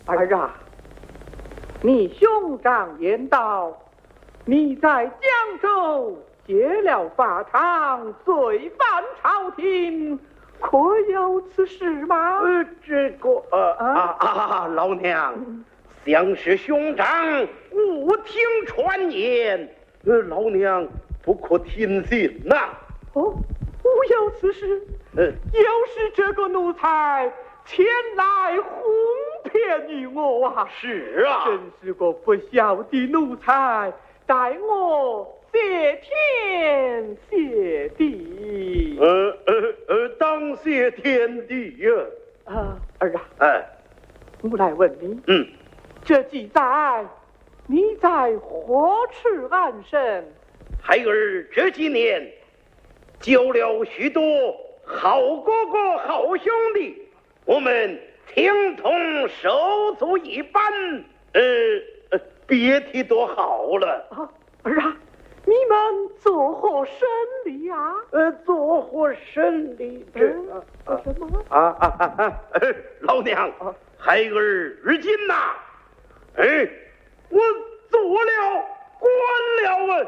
儿啊，你兄长言道，你在江州结了法场，罪犯朝廷，可有此事吗？ 老娘，像是兄长误听传言，老娘不可听信呐。 无有此事。又是这个奴才前来哄骗于我啊！ 是啊， 真是个不孝的奴才，待我谢天谢地。 当谢天地呀！ 儿啊，我来问你，这几载你在何处安身？ 孩儿这几年交了许多好哥哥好兄弟，我们情同手足一般，别提多好了。 儿啊，你们作何生理啊？ 作何生理？ 什么？ 老娘，孩儿如今呐，我做了官了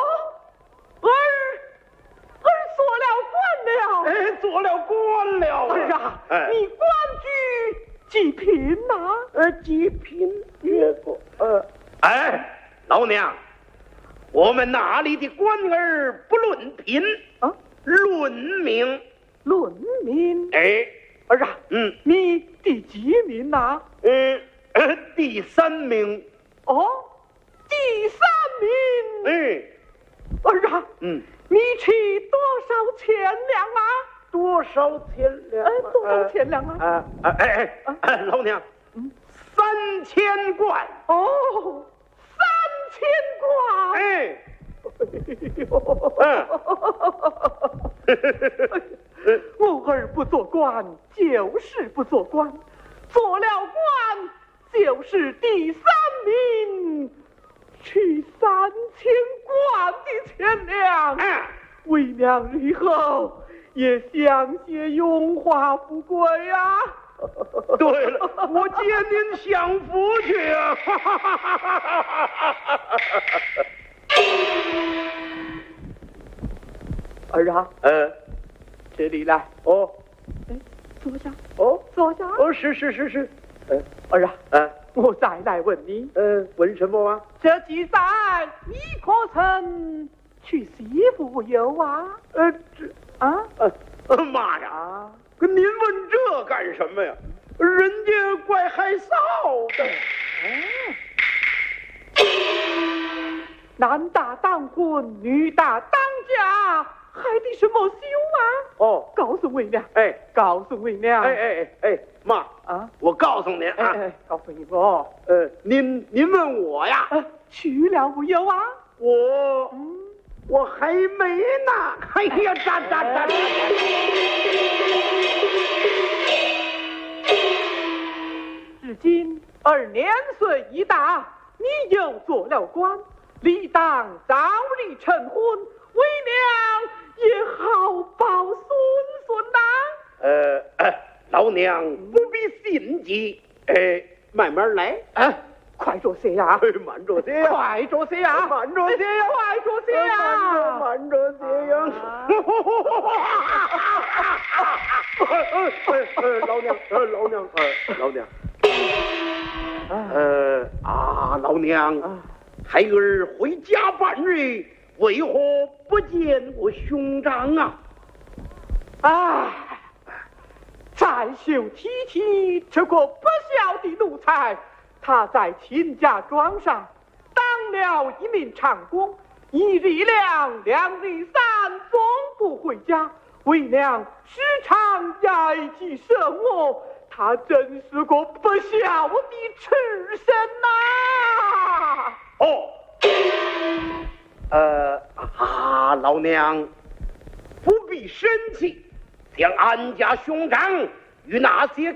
做了官了。 儿啊，你官居几品呐？ 几品这个老娘，我们那里的官儿不论品论名。 论名？儿啊，你第几名呐？ 第3名。 第3名。儿啊，你取多少钱粮啊？ 多少钱粮？ 多少钱粮啊？ 老娘，3000贯。 3000贯。我儿不做官，就是不做官；做了官，就是第3名。取3000贯的钱粮，为娘以后也相些荣华富贵呀。 对了，我接您享福去啊！ 儿啊，这里来。坐下。坐下。 是。 儿啊，我再来问你， 问什么啊？ 这几载你可曾娶媳妇有啊？ 妈呀！您问这干什么呀？人家怪害臊的。 男大当婚，女大当嫁，还得什么羞啊？告诉为娘。告诉为娘。 妈我告诉您啊， 告诉你我， 您问我呀， 娶了无有啊？ 我还没呢。哎呀， 至今儿年岁已大，你又做了官，理当早日成婚，为娘也好抱孙呐。 老娘不必心急，慢慢来。 快着些呀！ 慢着些呀！ 快着些呀！ 慢着些呀！ 快着些呀！ 慢着些呀！老娘，老娘，孩儿回家半日，为何不见我兄长啊？ 再秀提提这个不孝的奴才，他在亲家庄上当了一名长工，一日2，2日3，总不回家，为娘时常哀其生我，他真是个不孝的畜生呐！ 老娘不必生气，将俺家兄长与那些